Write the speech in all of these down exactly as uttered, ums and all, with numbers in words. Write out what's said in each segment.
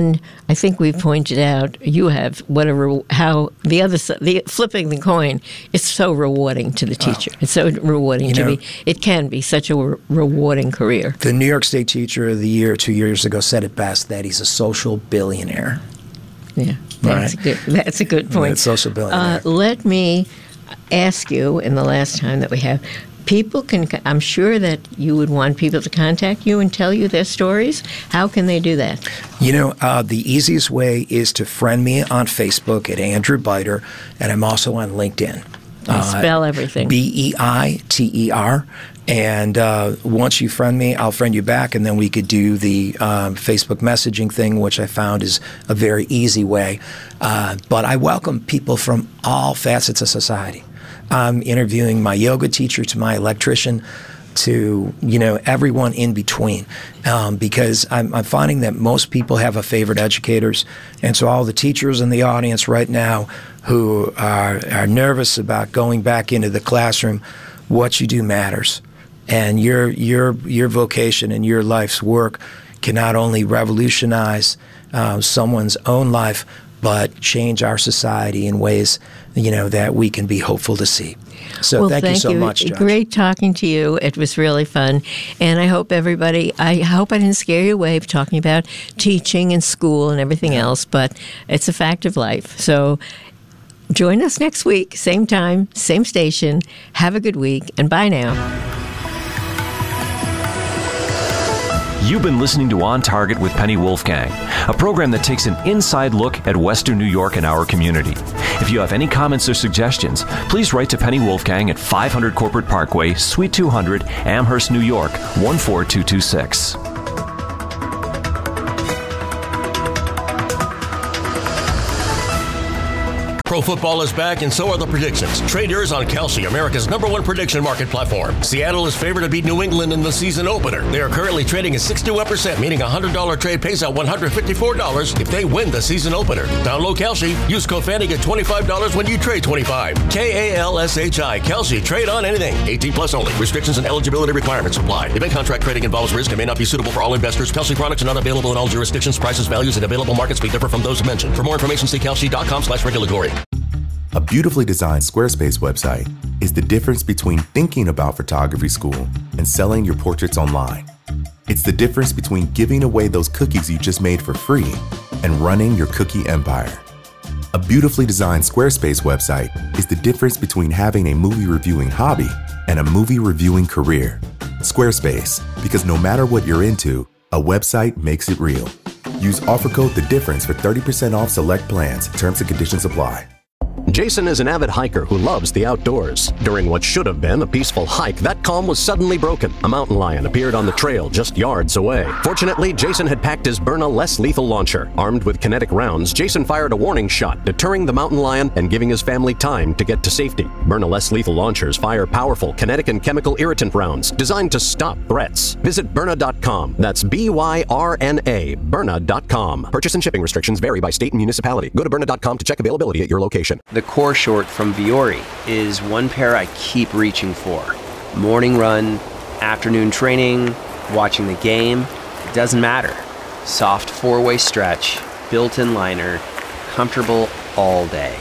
And I think we pointed out, you have, whatever, how the other, the flipping the coin, it's so rewarding to the teacher. Oh. It's so rewarding you to know, be, it can be such a re- rewarding career. The New York State Teacher of the Year two years ago said it best, that he's a social billionaire. Yeah, that's, right. a, good, that's a good point. It's social billionaire. Uh, let me ask you, in the last time that we have, people can, I'm sure that you would want people to contact you and tell you their stories. How can they do that? You know, uh, the easiest way is to friend me on Facebook at Andrew Beiter, and I'm also on LinkedIn. Uh, spell everything. B E I T E R. And uh, once you friend me, I'll friend you back, and then we could do the um, Facebook messaging thing, which I found is a very easy way. Uh, but I welcome people from all facets of society. I'm interviewing my yoga teacher to my electrician to, you know, everyone in between, um, because I'm, I'm finding that most people have a favorite educators. And so all the teachers in the audience right now who are, are nervous about going back into the classroom, what you do matters. And your your your vocation and your life's work can not only revolutionize uh, someone's own life, but change our society in ways, you know, that we can be hopeful to see. So well, thank, thank you so you. much, Judge. Great talking to you. It was really fun. And I hope everybody, I hope I didn't scare you away talking about teaching and school and everything else, but it's a fact of life. So join us next week, same time, same station. Have a good week, and bye now. You've been listening to On Target with Penny Wolfgang, a program that takes an inside look at Western New York and our community. If you have any comments or suggestions, please write to Penny Wolfgang at five hundred Corporate Parkway, Suite two hundred, Amherst, New York, one four two two six. Pro football is back, and so are the predictions. Trade yours on Kalshi, America's number one prediction market platform. Seattle is favored to beat New England in the season opener. They are currently trading at sixty-one percent, meaning a one hundred dollars trade pays out one hundred fifty-four dollars if they win the season opener. Download Kalshi. Use code Fanny, get twenty-five dollars when you trade twenty-five dollars. K A L S H I. Kalshi. Trade on anything. eighteen plus only. Restrictions and eligibility requirements apply. Event contract trading involves risk and may not be suitable for all investors. Kalshi products are not available in all jurisdictions. Prices, values, and available markets may differ from those mentioned. For more information, see kalshi.com slash regulatory. A beautifully designed Squarespace website is the difference between thinking about photography school and selling your portraits online. It's the difference between giving away those cookies you just made for free and running your cookie empire. A beautifully designed Squarespace website is the difference between having a movie reviewing hobby and a movie reviewing career. Squarespace, because no matter what you're into, a website makes it real. Use offer code The Difference for thirty percent off select plans. Terms and conditions apply. Jason is an avid hiker who loves the outdoors. During what should have been a peaceful hike, that calm was suddenly broken. A mountain lion appeared on the trail just yards away. Fortunately, Jason had packed his Byrna less lethal launcher. Armed with kinetic rounds, Jason fired a warning shot, deterring the mountain lion and giving his family time to get to safety. Byrna less lethal launchers fire powerful kinetic and chemical irritant rounds designed to stop threats. Visit Byrna dot com. That's B Y R N A, Byrna dot com. Purchase and shipping restrictions vary by state and municipality. Go to Byrna dot com to check availability at your location. The core short from Vuori is one pair I keep reaching for. Morning run, afternoon training, watching the game, it doesn't matter. Soft four-way stretch, built-in liner, comfortable all day.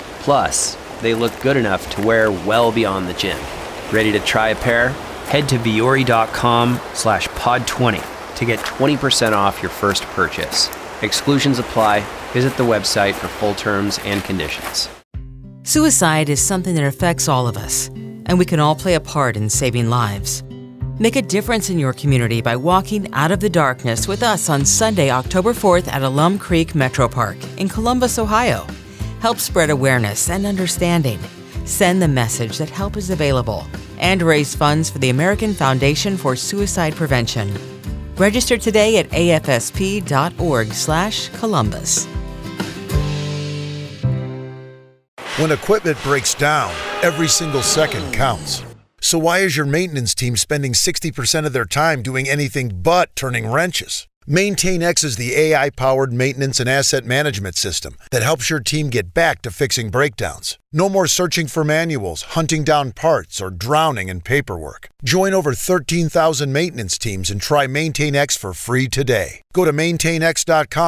Plus, they look good enough to wear well beyond the gym. Ready to try a pair? Head to Vuori dot com slash pod twenty to get twenty percent off your first purchase. Exclusions apply. Visit the website for full terms and conditions. Suicide is something that affects all of us, and we can all play a part in saving lives. Make a difference in your community by walking out of the darkness with us on Sunday, October fourth at Alum Creek Metro Park in Columbus, Ohio. Help spread awareness and understanding. Send the message that help is available and raise funds for the American Foundation for Suicide Prevention. Register today at A F S P dot org slash Columbus. When equipment breaks down, every single second counts. So why is your maintenance team spending sixty percent of their time doing anything but turning wrenches? MaintainX is the A I-powered maintenance and asset management system that helps your team get back to fixing breakdowns. No more searching for manuals, hunting down parts, or drowning in paperwork. Join over thirteen thousand maintenance teams and try MaintainX for free today. Go to maintain x dot com